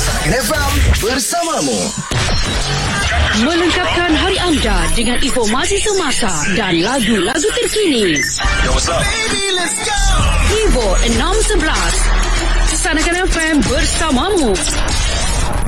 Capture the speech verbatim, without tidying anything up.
Kesahkan F M bersamamu. Melengkapkan hari anda dengan informasi semasa dan lagu-lagu terkini. Yo, what's up? Baby, let's go. Vivo enam sebelas. Kesahkan F M bersamamu.